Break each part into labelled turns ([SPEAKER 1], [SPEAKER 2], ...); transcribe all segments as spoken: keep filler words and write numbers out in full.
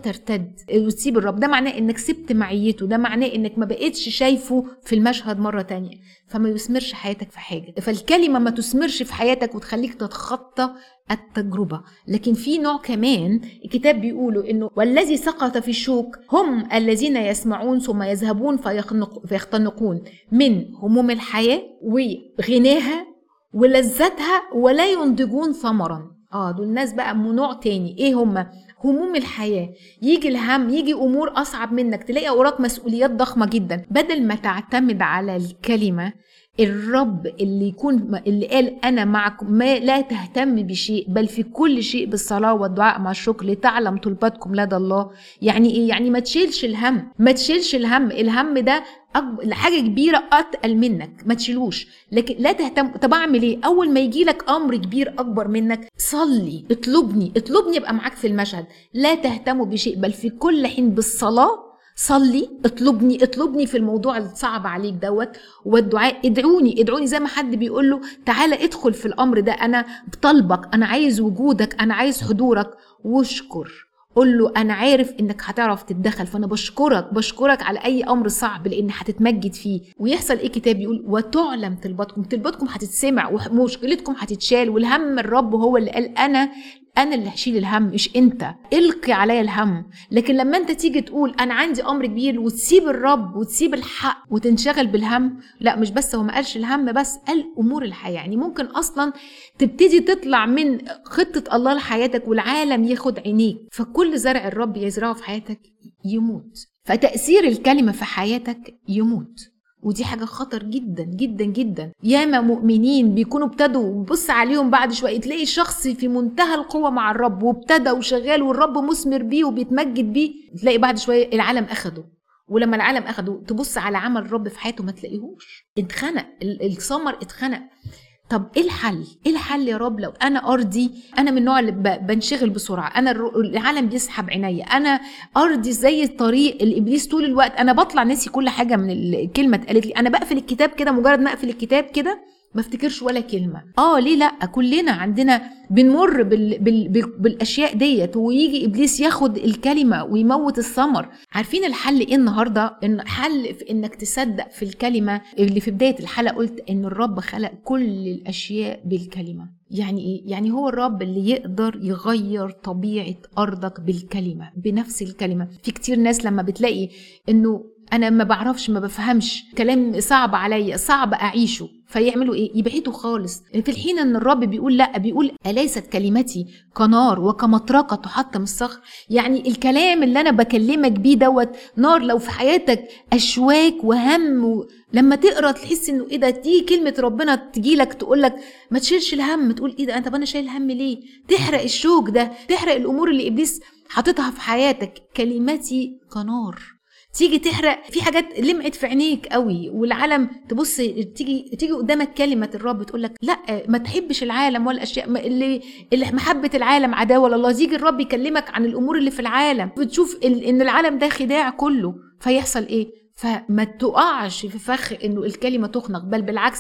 [SPEAKER 1] ترتد وتسيب الرب، ده معناه انك سبت معيته، ده معناه انك ما بقيتش شايفه في المشهد مرة تانية، فما يثمرش حياتك في حاجة. فالكلمة ما تثمرش في حياتك وتخليك تتخطى التجربة. لكن في نوع كمان الكتاب بيقولوا انه والذي سقط في الشوك هم الذين يسمعون ثم يذهبون فيخنق فيختنقون من هموم الحياة وغناها ولذتها ولا ينضجون ثمرا. اه دول الناس بقى من نوع تاني. ايه هم؟ هموم الحياة، يجي الهم، يجي امور اصعب منك، تلاقي اوراق مسؤوليات ضخمة جدا، بدل ما تعتمد على الكلمة الرب اللي يكون اللي قال انا معكم، ما لا تهتم بشيء بل في كل شيء بالصلاة والدعاء مع الشكر لتعلم طلباتكم لدى الله. يعني ايه؟ يعني ما تشيلش الهم، ما تشيلش الهم، الهم ده حاجة كبيرة أتقل منك ما تشيلوش، لكن لا تهتم. طب أعمل إيه؟ أول ما يجي لك أمر كبير أكبر منك صلي، اطلبني اطلبني أبقى معاك في المشهد. لا تهتموا بشيء بل في كل حين بالصلاة صلي، اطلبني اطلبني في الموضوع الصعب عليك دوت، والدعاء ادعوني ادعوني زي ما حد بيقول له تعالى ادخل في الأمر ده، أنا بطلبك، أنا عايز وجودك، أنا عايز حضورك، واشكر. قول له أنا عارف إنك هتعرف تتدخل، فأنا بشكرك بشكرك على أي أمر صعب لأن هتتمجد فيه. ويحصل إيه؟ كتاب يقول وتعلم طلباتكم، طلباتكم هتتسمع ومشكلتكم هتتشال. والهم الرب هو اللي قال أنا أنا اللي هشيل الهم مش أنت، إلقي عليا الهم. لكن لما أنت تيجي تقول أنا عندي أمر كبير وتسيب الرب وتسيب الحق وتنشغل بالهم، لا مش بس هو ما قالش الهم بس، قال أمور الحياة. يعني ممكن أصلا تبتدي تطلع من خطة الله لحياتك والعالم ياخد عينيك، فكل زرع الرب يزرعه في حياتك يموت، فتأثير الكلمة في حياتك يموت. ودي حاجة خطر جدا جدا جدا. ياما مؤمنين بيكونوا ابتدوا بص عليهم بعد شوية تلاقي الشخص في منتهى القوة مع الرب وابتدى وشغال والرب مثمر بيه وبيتمجد بيه، تلاقي بعد شوية العالم أخده. ولما العالم أخده تبص على عمل الرب في حياته ما تلاقيهوش، اتخنق الثمر، اتخنق. طب ايه الحل؟ ايه الحل يا رب؟ لو انا ارضي، انا من النوع اللي بنشغل بسرعه، انا العالم بيسحب عينيا، انا ارضي زي الطريق الابليس طول الوقت، انا بطلع ناسي كل حاجه من الكلمه اتقالت لي، انا بقفل الكتاب كده، مجرد ما اقفل الكتاب كده ما افتكرش ولا كلمه. اه ليه لا؟ كلنا عندنا بنمر بال... بال... بال... بالاشياء ديت، ويجي ابليس ياخد الكلمه ويموت الثمر. عارفين الحل ايه النهارده؟ ان حل في انك تصدق في الكلمه اللي في بدايه الحلقه قلت ان الرب خلق كل الاشياء بالكلمه. يعني ايه؟ يعني هو الرب اللي يقدر يغير طبيعه ارضك بالكلمه، بنفس الكلمه. في كتير ناس لما بتلاقي انه انا ما بعرفش ما بفهمش كلام صعب عليا صعب اعيشه، فيعملوا ايه؟ يبعدوا خالص، في الحين ان الرب بيقول لا، بيقول أليست كلمتي كنار وكمطرقة تحطم الصخر. يعني الكلام اللي انا بكلمك بيه دوت نار. لو في حياتك اشواك وهم و... لما تقرا تحس انه ايه ده، دي كلمه ربنا تجيلك تقولك ما تشيلش الهم، تقول ايه ده انت انا شايل هم ليه؟ تحرق الشوك ده، تحرق الامور اللي ابليس حاططها في حياتك. كلمتي كنار، تيجي تحرق في حاجات لمعت في عينيك قوي، والعالم تبص تيجي تيجي قدامك كلمه الرب تقول لك لا ما تحبش العالم ولا الاشياء اللي اللي محبه العالم عداوه لله. يجي الرب يكلمك عن الامور اللي في العالم، بتشوف ان العالم ده خداع كله، فيحصل ايه؟ فما تقعش في فخ انه الكلمه تخنق، بل بالعكس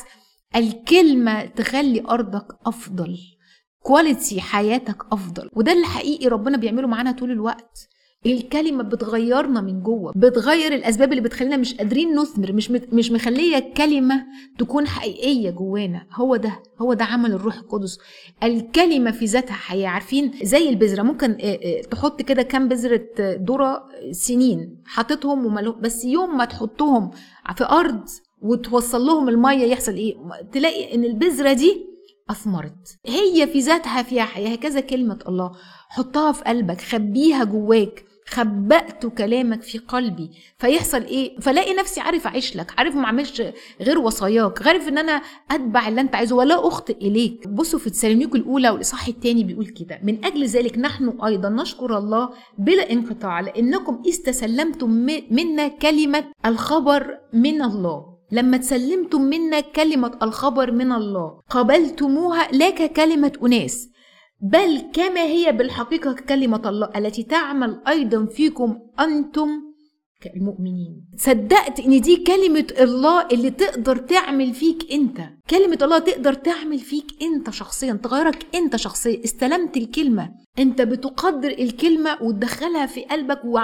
[SPEAKER 1] الكلمه تخلي ارضك افضل، كواليتي حياتك افضل. وده اللي حقيقي ربنا بيعمله معانا طول الوقت. الكلمة بتغيرنا من جوه، بتغير الأسباب اللي بتخلينا مش قادرين نثمر، مش مش مخلية الكلمة تكون حقيقية جوانا. هو ده هو ده عمل الروح القدس. الكلمة في ذاتها حياة. عارفين زي البذرة، ممكن تحط كده كام بذرة ذرة سنين حطتهم ومالهم، بس يوم ما تحطهم في أرض وتوصل لهم المية يحصل إيه؟ تلاقي إن البذرة دي أثمرت. هي في ذاتها فيها حياة. هكذا كلمة الله، حطها في قلبك، خبيها جواك. خبأت كلامك في قلبي، فيحصل ايه؟ فلاقي نفسي عارف اعيش لك، عارف ما اعملش غير وصاياك، عارف ان انا اتبع اللي انت عايزه ولا اخطئ اليك. بصوا في تسالونيكو الاولى والاصحاح الثاني بيقول كده: من اجل ذلك نحن ايضا نشكر الله بلا انقطاع لانكم استسلمتم منا كلمه الخبر من الله. لما تسلمتم منا كلمه الخبر من الله قبلتموها لا ككلمه اناس بل كما هي بالحقيقة كلمة الله التي تعمل أيضا فيكم أنتم المؤمنين. صدقت ان دي كلمة الله اللي تقدر تعمل فيك انت، كلمة الله تقدر تعمل فيك انت شخصيا، تغيرك انت شخصيا. استلمت الكلمة، انت بتقدر الكلمة وتدخلها في قلبك